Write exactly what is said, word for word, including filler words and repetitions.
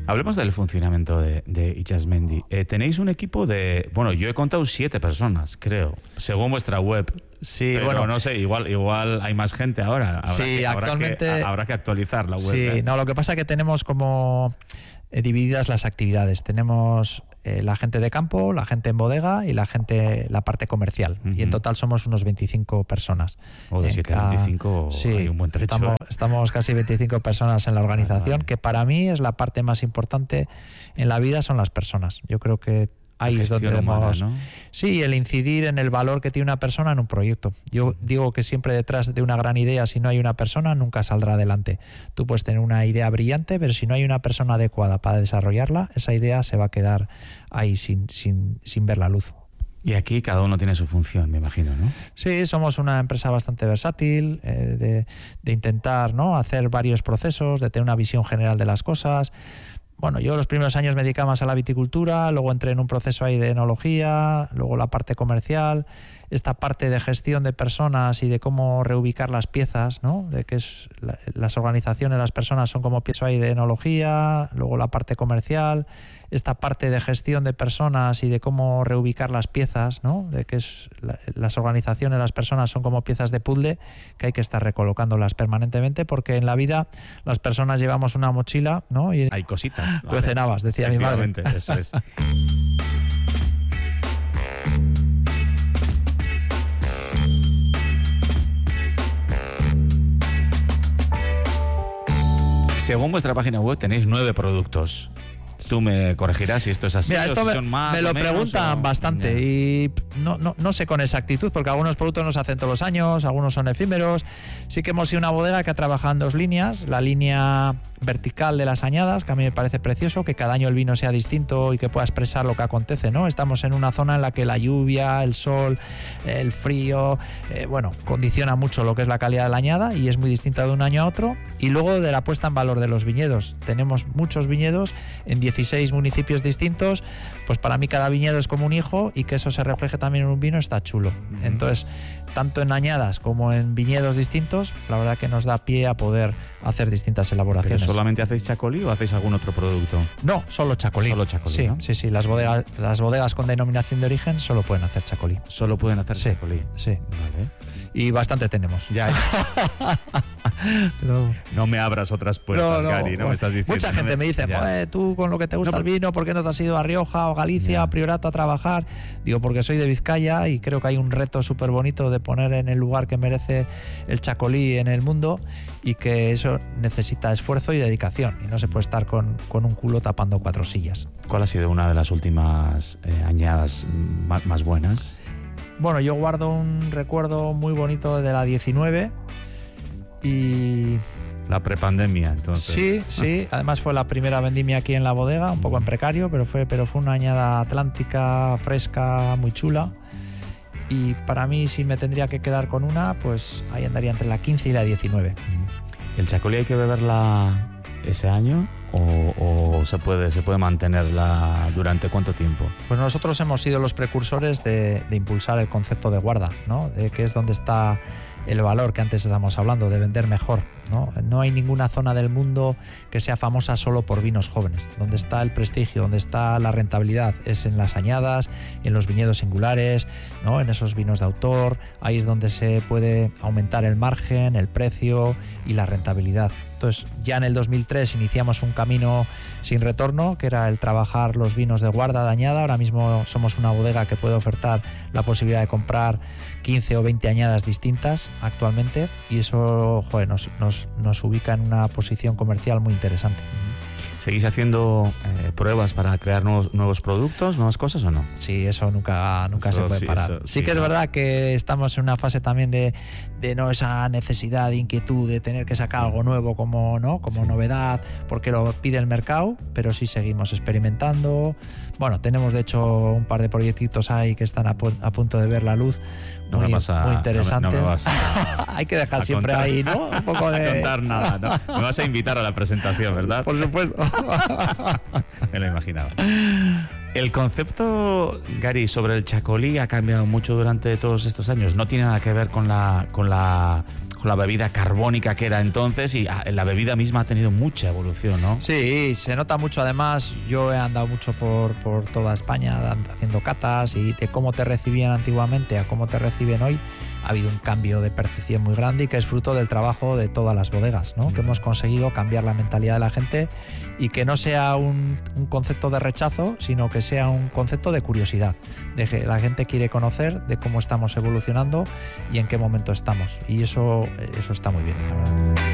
Hablemos del funcionamiento de, de Itxasmendi. Eh, tenéis un equipo de, bueno, yo he contado siete personas, creo, según vuestra web. Sí, pero bueno, no sé, igual igual hay más gente ahora. Habrá sí, que, habrá actualmente que, habrá que actualizar la web. Sí, ¿eh? no, lo que pasa es que tenemos como eh, divididas las actividades. Tenemos eh, la gente de campo, la gente en bodega y la gente, la parte comercial. Uh-huh. Y en total somos unos veinticinco personas. O de siete a veinticinco sí, hay un buen trecho. Estamos, estamos casi veinticinco personas en la organización, vale, vale. que para mí es la parte más importante en la vida, son las personas. Yo creo que ahí es donde debemos, ¿no? Sí, el incidir en el valor que tiene una persona en un proyecto. Yo digo que siempre detrás de una gran idea, si no hay una persona, nunca saldrá adelante. Tú puedes tener una idea brillante, pero si no hay una persona adecuada para desarrollarla, esa idea se va a quedar ahí sin, sin, sin ver la luz. Y aquí cada uno tiene su función, me imagino, ¿no? Sí, somos una empresa bastante versátil, eh, de, de intentar, ¿no?, hacer varios procesos, de tener una visión general de las cosas. Bueno, yo los primeros años me dedicaba más a la viticultura, luego entré en un proceso ahí de enología, luego la parte comercial, esta parte de gestión de personas y de cómo reubicar las piezas, ¿no? De que es la, las organizaciones, las personas son como piezas ahí de enología, luego la parte comercial, esta parte de gestión de personas y de cómo reubicar las piezas, ¿no? De que es la, las organizaciones, las personas son como piezas de puzzle que hay que estar recolocándolas permanentemente, porque en la vida las personas llevamos una mochila, ¿no? Y hay cositas. Lo cenabas, decía mi madre. Eso es. Según vuestra página web tenéis nueve productos. Tú me corregirás si esto es así. Mira, esto o si me, son más me lo o menos, preguntan o... bastante yeah. y no, no, no sé con exactitud, porque algunos productos no se hacen todos los años, algunos son efímeros. Sí que hemos sido una bodega que ha trabajado en dos líneas, la línea vertical de las añadas, que a mí me parece precioso, que cada año el vino sea distinto y que pueda expresar lo que acontece, ¿no? Estamos en una zona en la que la lluvia, el sol, el frío, eh, bueno, condiciona mucho lo que es la calidad de la añada y es muy distinta de un año a otro. Y luego de la puesta en valor de los viñedos. Tenemos muchos viñedos en dieciséis municipios distintos, pues para mí cada viñedo es como un hijo y que eso se refleje también en un vino está chulo. Uh-huh. Entonces, tanto en añadas como en viñedos distintos, la verdad que nos da pie a poder hacer distintas elaboraciones. ¿Pero solamente hacéis chacolí o hacéis algún otro producto? No, solo chacolí. Solo chacolí, sí, ¿no? sí, sí, las bodegas, las bodegas con denominación de origen solo pueden hacer chacolí. Solo pueden hacer sí, chacolí. Sí. Vale. Y bastante tenemos. Ya. no. no me abras otras puertas, no, no, Gary, ¿no? Me estás diciendo. Mucha gente no me, me dice, tú con lo que te gusta no, el vino, ¿por qué no te has ido a Rioja o Galicia, ya. a Priorato a trabajar? Digo, porque soy de Vizcaya y creo que hay un reto súper bonito de poner en el lugar que merece el chacolí en el mundo y que eso necesita esfuerzo y dedicación y no se puede estar con, con un culo tapando cuatro sillas. ¿Cuál ha sido una de las últimas eh, añadas más, más buenas? Bueno, yo guardo un recuerdo muy bonito de la diecinueve y... La prepandemia, entonces. Sí, sí. Además fue la primera vendimia aquí en la bodega, un poco en precario, pero fue, pero fue una añada atlántica, fresca, muy chula. Y para mí, si me tendría que quedar con una, pues ahí andaría entre la quince y la diecinueve. ¿El chacolí hay que beberla ese año o, o se puede se puede mantenerla durante cuánto tiempo? Pues nosotros hemos sido los precursores de, de impulsar el concepto de guarda, ¿no? De que es donde está el valor que antes estábamos hablando, de vender mejor, ¿no? No hay ninguna zona del mundo que sea famosa solo por vinos jóvenes. Donde está el prestigio, donde está la rentabilidad es en las añadas, en los viñedos singulares, ¿no? En esos vinos de autor. Ahí es donde se puede aumentar el margen, el precio y la rentabilidad. Entonces, ya en el dos mil tres iniciamos un camino sin retorno, que era el trabajar los vinos de guarda, de añada. Ahora mismo somos una bodega que puede ofertar la posibilidad de comprar quince o veinte añadas distintas actualmente y eso, joder, nos, nos, nos ubica en una posición comercial muy interesante. ¿Seguís haciendo eh, pruebas para crear nuevos, nuevos productos, nuevas cosas o no? Sí, eso nunca, nunca eso, se puede sí, parar. Eso, sí, sí que no. Es verdad que estamos en una fase también de, de no esa necesidad de inquietud de tener que sacar algo nuevo como, ¿no? como sí. novedad, porque lo pide el mercado, pero sí seguimos experimentando. Bueno, tenemos de hecho un par de proyectitos ahí que están a, pu- a punto de ver la luz. No muy, me vas a, muy interesante. No me, no me vas a, Hay que dejar a siempre contar, ahí, ¿no? Un poco de... A contar nada, ¿no? Me vas a invitar a la presentación, ¿verdad? Por supuesto. Me lo imaginaba. El concepto, Gary, sobre el chacolí ha cambiado mucho durante todos estos años. No tiene nada que ver con la, con la, con la bebida carbónica que era entonces, y la bebida misma ha tenido mucha evolución, ¿no? Sí, se nota mucho. Además, yo he andado mucho por, por toda España haciendo catas, y de cómo te recibían antiguamente a cómo te reciben hoy ha habido un cambio de percepción muy grande, y que es fruto del trabajo de todas las bodegas, ¿no? Que hemos conseguido cambiar la mentalidad de la gente, y que no sea un, un concepto de rechazo, sino que sea un concepto de curiosidad, de que la gente quiere conocer de cómo estamos evolucionando y en qué momento estamos, y eso, eso está muy bien, la verdad.